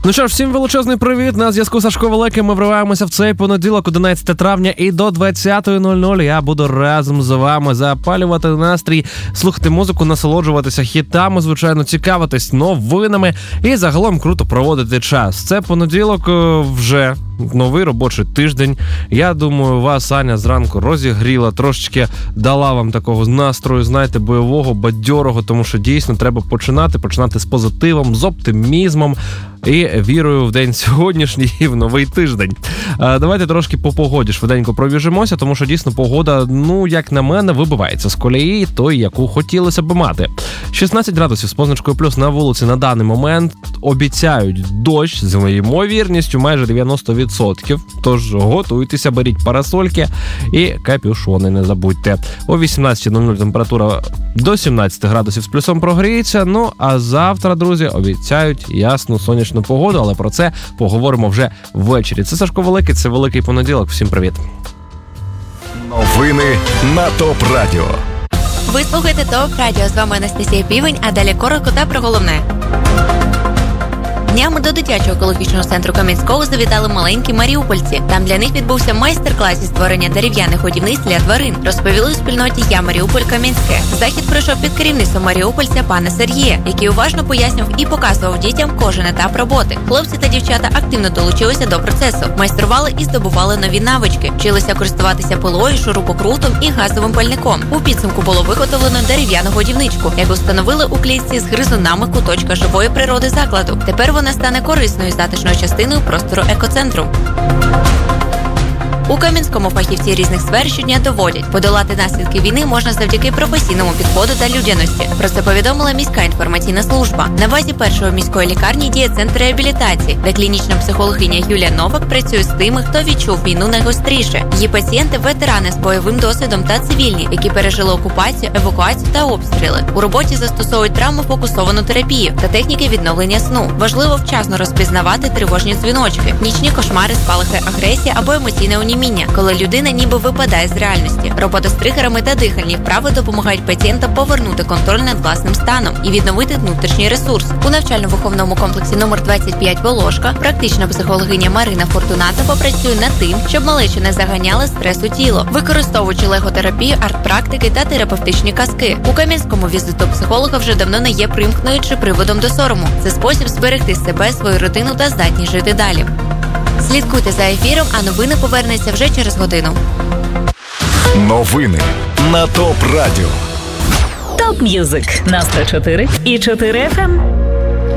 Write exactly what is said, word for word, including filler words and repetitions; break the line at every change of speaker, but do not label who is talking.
Ну що ж, всім величезний привіт, на зв'язку Сашко Великий, ми вриваємося в цей понеділок, одинадцяте травня, і до двадцятої нуль нуль я буду разом з вами запалювати настрій, слухати музику, насолоджуватися хітами, звичайно, цікавитись новинами і загалом круто проводити час. Це понеділок, вже новий робочий тиждень. Я думаю, вас Аня зранку розігріла, трошечки дала вам такого настрою, знаєте, бойового, бадьорого, тому що дійсно треба починати, починати з позитивом, з оптимізмом і вірою в день сьогоднішній і в новий тиждень. А, давайте трошки по погоді швиденько пробіжимося, тому що дійсно погода, ну, як на мене, вибивається з колії той, яку хотілося б мати. шістнадцять градусів з позначкою плюс на вулиці на даний момент, обіцяють дощ з ймовірністю майже дев'яносто відсотків, тож готуйтеся, беріть парасольки і капюшони не забудьте. О вісімнадцятій нуль нуль температура до сімнадцяти градусів з плюсом прогріється, ну а завтра, друзі, обіцяють ясну сонячну погоду, але про це поговоримо вже ввечері. Це Сашко Великий, це Великий понеділок. Всім привіт.
Новини на ТОП Радіо.
Ви слухаєте ТОП Радіо, з вами Анастасія Півень, а далі коротко та про головне. Днями до дитячого екологічного центру Кам'янського завітали маленькі маріупольці. Там для них відбувся майстер-клас зі створення дерев'яних годівниць для тварин. Розповіли у спільноті «Я Маріуполь Кам'янське». Захід пройшов під керівництвом маріупольця пана Сергія, який уважно пояснював і показував дітям кожен етап роботи. Хлопці та дівчата активно долучилися до процесу, майстрували і здобували нові навички, вчилися користуватися пилою, шурупокрутом і газовим пальником. У підсумку було виготовлено дерев'яну годівничку, яку встановили у клітці з гризунами куточка живої природи закладу. Тепер вона стане корисною затишною частиною простору екоцентру. У Кам'янському фахівці різних сфер щодня доводять, подолати наслідки війни можна завдяки професійному підходу та людяності. Про це повідомила міська інформаційна служба. На базі першої міської лікарні діє центр реабілітації, де клінічна психологиня Юлія Новак працює з тими, хто відчув війну найгостріше. Її пацієнти – ветерани з бойовим досвідом та цивільні, які пережили окупацію, евакуацію та обстріли. У роботі застосовують травмофокусовану терапію та техніки відновлення сну. Важливо вчасно розпізнавати тривожні дзвіночки, нічні кошмари, спалахи агресії або емоційне уніміння, коли людина ніби випадає з реальності. Робота з тригерами та дихальні вправи допомагають пацієнтам повернути контроль над власним станом і відновити внутрішній ресурс. У навчально-виховному комплексі номер двадцять п'ять «Волошка» практична психологиня Марина Фортуната попрацює над тим, щоб малечі не заганяли стрес у тіло, використовуючи леготерапію, арт-практики та терапевтичні казки. У Кам'янському візит до психолога вже давно не є примкною чи приводом до сорому. Це спосіб зберегти себе, свою родину та здатність жити далі. Слідкуйте за ефіром, а новини повернуться вже через годину.
Новини на ТОП Радіо.
Топ М'юзик на сто чотири і чотири еф ем.